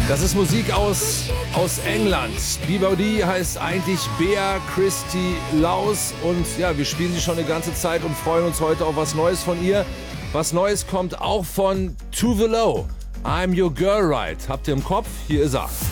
Das ist Musik aus England. B.B.O.D. heißt eigentlich Bea Christie Laus. Und ja, wir spielen sie schon eine ganze Zeit und freuen uns heute auf was Neues von ihr. Was Neues kommt auch von Tove Lo. I'm Your Girl Right. Habt ihr im Kopf? Hier ist er.